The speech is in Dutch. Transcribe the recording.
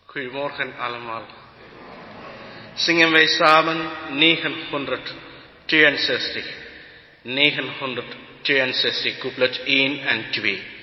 Goedemorgen allemaal. Zingen wij samen 962. 962, couplet 1 en 2.